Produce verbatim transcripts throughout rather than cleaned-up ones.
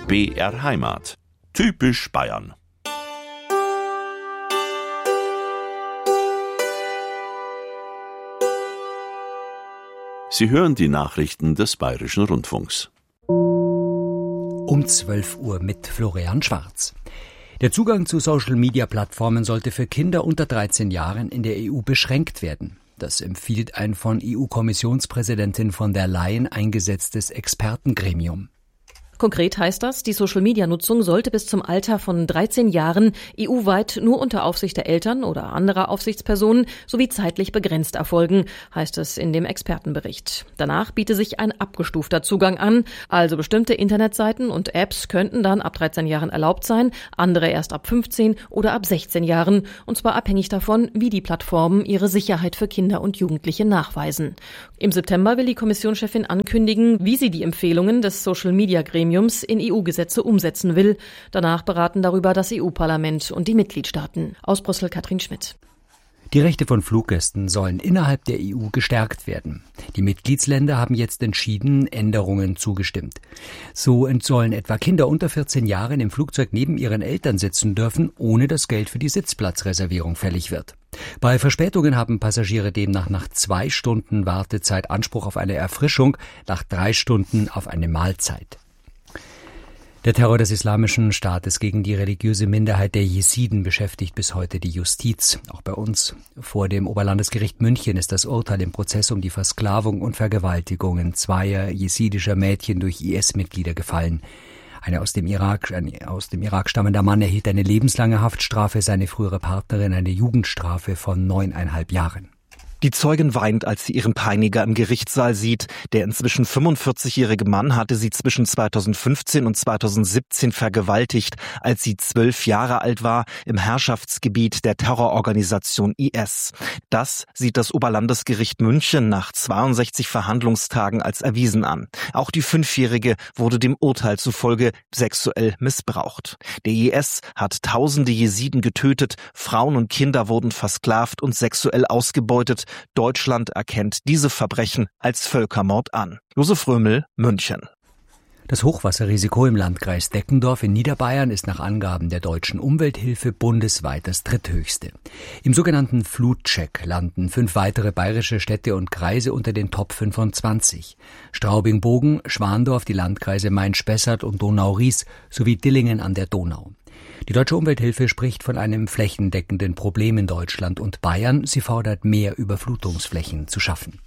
B R Heimat. Typisch Bayern. Sie hören die Nachrichten des Bayerischen Rundfunks. Um zwölf Uhr mit Florian Schwarz. Der Zugang zu Social-Media-Plattformen sollte für Kinder unter dreizehn Jahren in der E U beschränkt werden. Das empfiehlt ein von E U-Kommissionspräsidentin von der Leyen eingesetztes Expertengremium. Konkret heißt das, die Social-Media-Nutzung sollte bis zum Alter von dreizehn Jahren E U-weit nur unter Aufsicht der Eltern oder anderer Aufsichtspersonen sowie zeitlich begrenzt erfolgen, heißt es in dem Expertenbericht. Danach biete sich ein abgestufter Zugang an, also bestimmte Internetseiten und Apps könnten dann ab dreizehn Jahren erlaubt sein, andere erst ab fünfzehn oder ab sechzehn Jahren, und zwar abhängig davon, wie die Plattformen ihre Sicherheit für Kinder und Jugendliche nachweisen. Im September will die Kommissionschefin ankündigen, wie sie die Empfehlungen des Social-Media-Gremiums in E U-Gesetze umsetzen will. Danach beraten darüber das E U-Parlament und die Mitgliedstaaten. Aus Brüssel Katrin Schmidt. Die Rechte von Fluggästen sollen innerhalb der E U gestärkt werden. Die Mitgliedsländer haben jetzt entschieden, Änderungen zugestimmt. So sollen etwa Kinder unter vierzehn Jahren im Flugzeug neben ihren Eltern sitzen dürfen, ohne dass Geld für die Sitzplatzreservierung fällig wird. Bei Verspätungen haben Passagiere demnach nach zwei Stunden Wartezeit Anspruch auf eine Erfrischung, nach drei Stunden auf eine Mahlzeit. Der Terror des Islamischen Staates gegen die religiöse Minderheit der Jesiden beschäftigt bis heute die Justiz. Auch bei uns. Vor dem Oberlandesgericht München ist das Urteil im Prozess um die Versklavung und Vergewaltigungen zweier jesidischer Mädchen durch I S-Mitglieder gefallen. Eine aus dem Irak, ein aus dem Irak stammender Mann erhielt eine lebenslange Haftstrafe, seine frühere Partnerin eine Jugendstrafe von neuneinhalb Jahren. Die Zeugin weint, als sie ihren Peiniger im Gerichtssaal sieht. Der inzwischen fünfundvierzigjährige Mann hatte sie zwischen zweitausendfünfzehn und zweitausendsiebzehn vergewaltigt, als sie zwölf Jahre alt war, im Herrschaftsgebiet der Terrororganisation I S. Das sieht das Oberlandesgericht München nach zweiundsechzig Verhandlungstagen als erwiesen an. Auch die Fünfjährige wurde dem Urteil zufolge sexuell missbraucht. Der I S hat tausende Jesiden getötet, Frauen und Kinder wurden versklavt und sexuell ausgebeutet. Deutschland erkennt diese Verbrechen als Völkermord an. Josef Römel, München. Das Hochwasserrisiko im Landkreis Deckendorf in Niederbayern ist nach Angaben der Deutschen Umwelthilfe bundesweit das dritthöchste. Im sogenannten Flutcheck landen fünf weitere bayerische Städte und Kreise unter den Top fünfundzwanzig. Straubing-Bogen, Schwandorf, die Landkreise Main-Spessart und Donau-Ries sowie Dillingen an der Donau. Die Deutsche Umwelthilfe spricht von einem flächendeckenden Problem in Deutschland und Bayern. Sie fordert, mehr Überflutungsflächen zu schaffen.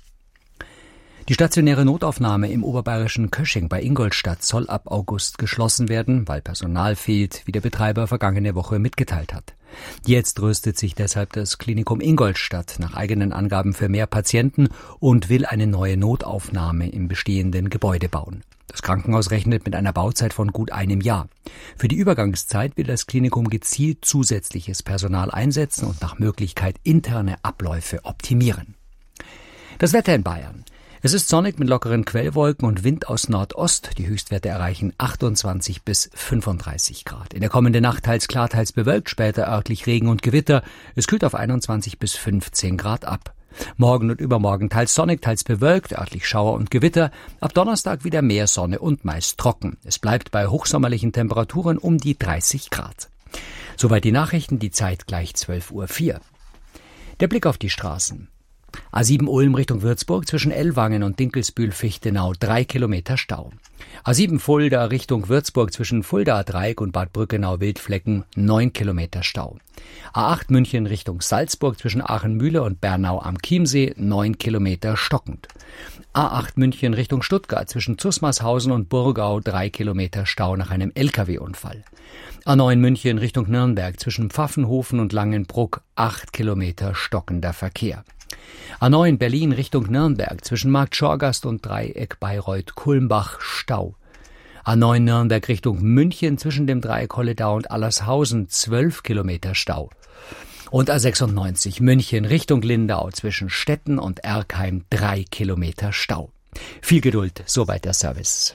Die stationäre Notaufnahme im oberbayerischen Kösching bei Ingolstadt soll ab August geschlossen werden, weil Personal fehlt, wie der Betreiber vergangene Woche mitgeteilt hat. Jetzt rüstet sich deshalb das Klinikum Ingolstadt nach eigenen Angaben für mehr Patienten und will eine neue Notaufnahme im bestehenden Gebäude bauen. Das Krankenhaus rechnet mit einer Bauzeit von gut einem Jahr. Für die Übergangszeit will das Klinikum gezielt zusätzliches Personal einsetzen und nach Möglichkeit interne Abläufe optimieren. Das Wetter in Bayern. Es ist sonnig mit lockeren Quellwolken und Wind aus Nordost. Die Höchstwerte erreichen achtundzwanzig bis fünfunddreißig Grad. In der kommenden Nacht teils klar, teils bewölkt, später örtlich Regen und Gewitter. Es kühlt auf einundzwanzig bis fünfzehn Grad ab. Morgen und übermorgen teils sonnig, teils bewölkt, örtlich Schauer und Gewitter. Ab Donnerstag wieder mehr Sonne und meist trocken. Es bleibt bei hochsommerlichen Temperaturen um die dreißig Grad. Soweit die Nachrichten, die Zeit gleich zwölf Uhr vier. Der Blick auf die Straßen. A sieben Ulm Richtung Würzburg zwischen Ellwangen und Dinkelsbühl-Fichtenau drei Kilometer Stau. A sieben Fulda Richtung Würzburg zwischen Fuldaer Dreieck und Bad Brückenau-Wildflecken neun Kilometer Stau. A acht München Richtung Salzburg zwischen Aachenmühle und Bernau am Chiemsee neun Kilometer stockend. A acht München Richtung Stuttgart zwischen Zusmarshausen und Burgau drei Kilometer Stau nach einem L K W-Unfall. A neun München Richtung Nürnberg zwischen Pfaffenhofen und Langenbruck acht Kilometer stockender Verkehr. A neun Berlin Richtung Nürnberg zwischen Markt Schorgast und Dreieck Bayreuth-Kulmbach Stau. A neun Nürnberg Richtung München zwischen dem Dreieck Holledau und Allershausen zwölf Kilometer Stau. Und A sechsundneunzig München Richtung Lindau zwischen Stetten und Erkheim drei Kilometer Stau. Viel Geduld, soweit der Service.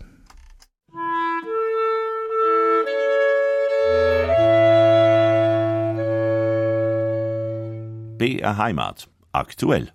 B R Heimat. Aktuell.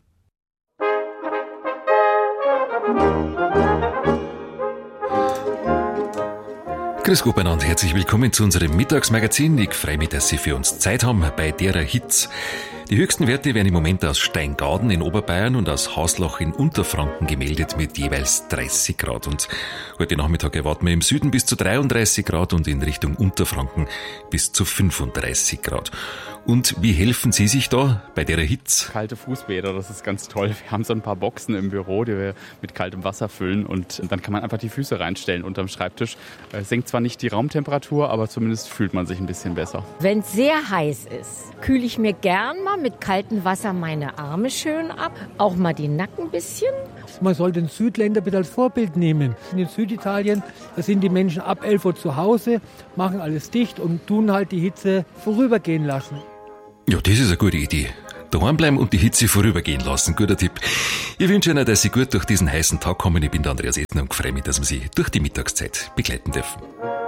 Grüß Gott beieinander, herzlich willkommen zu unserem Mittagsmagazin. Ich freue mich, dass Sie für uns Zeit haben bei derer Hitze. Die höchsten Werte werden im Moment aus Steingaden in Oberbayern und aus Haslach in Unterfranken gemeldet mit jeweils dreißig Grad. Und heute Nachmittag erwarten wir im Süden bis zu dreiunddreißig Grad und in Richtung Unterfranken bis zu fünfunddreißig Grad. Und wie helfen Sie sich da bei der Hitze? Kalte Fußbäder, das ist ganz toll. Wir haben so ein paar Boxen im Büro, die wir mit kaltem Wasser füllen und dann kann man einfach die Füße reinstellen unterm Schreibtisch. Es senkt zwar nicht die Raumtemperatur, aber zumindest fühlt man sich ein bisschen besser. Wenn es sehr heiß ist, kühle ich mir gern mal mit kaltem Wasser meine Arme schön ab, auch mal den Nacken ein bisschen. Man soll den Südländer bitte als Vorbild nehmen. In Süditalien, da sind die Menschen ab elf Uhr zu Hause, machen alles dicht und tun halt die Hitze vorübergehen lassen. Ja, das ist eine gute Idee. Daheim bleiben und die Hitze vorübergehen lassen. Guter Tipp. Ich wünsche Ihnen, dass Sie gut durch diesen heißen Tag kommen. Ich bin der Andreas Ettner und freue mich, dass wir Sie durch die Mittagszeit begleiten dürfen.